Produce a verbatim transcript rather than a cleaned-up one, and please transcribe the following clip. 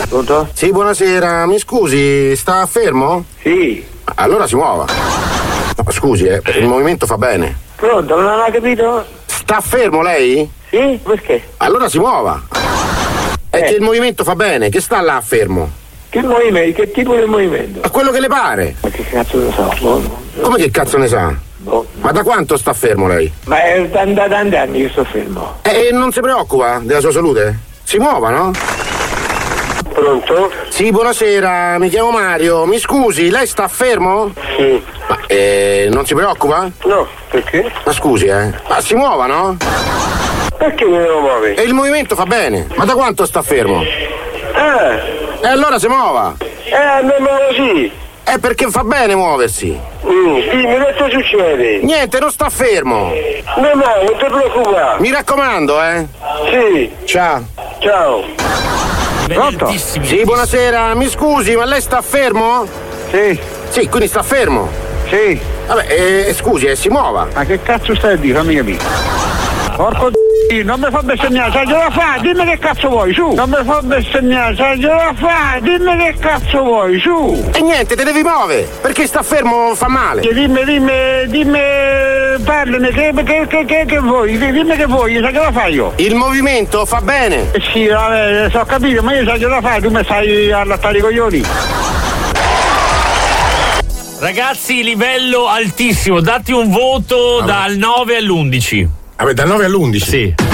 Pronto? Sì, buonasera, mi scusi, sta fermo? Sì. Allora si muova. No, scusi, eh, il movimento fa bene. Pronto, non ha capito? Sta fermo lei? Sì, perché? Allora si muova. È Eh. che il movimento fa bene, che sta là fermo? Che movimento? Che tipo di movimento? A quello che le pare. Ma che cazzo ne so? Boh. Come che cazzo ne sa? Boh. Ma da quanto sta fermo lei? Ma è da, da tanti anni che sto fermo. E non si preoccupa della sua salute? Si muova, no? Pronto? Sì, buonasera, mi chiamo Mario. Mi scusi, lei sta fermo? Sì. Ma eh, non si preoccupa? No, perché? Ma scusi, eh. Ma si muova, no? Perché mi devo muovere? E il movimento fa bene. Ma da quanto sta fermo? Eh, E allora si muova. eh, mi muovo così. È perché fa bene muoversi. Mm, dimmi, che succede? Niente, non sta fermo. Mi muovo, non ti preoccupare. Mi raccomando, eh. Sì, Ciao. ciao. Pronto? Sì, buonasera. Mi scusi, ma lei sta fermo? Sì, Sì, quindi sta fermo. sì. Vabbè, eh, scusi, eh, si muova. Ma che cazzo stai a dire, fammi capire. Porco d***o, non mi fa bestemmiare, sai che la fa, dimmi che cazzo vuoi, su! Non mi fa bestemmiare, sai che la fa, dimmi che cazzo vuoi, su! E niente, te devi muovere, perché sta fermo fa male. Dimmi, dimmi, dimmi, parlami, che, che, che, che, che vuoi, dimmi che vuoi, sai che la fai io? Il movimento fa bene. Eh sì, vabbè, so capito, ma io sai che la fai, tu mi stai a allattare i coglioni. Ragazzi, livello altissimo, datti un voto Vabbè. dal nove all'undici. Vabbè, dal nove all'undici? Sì.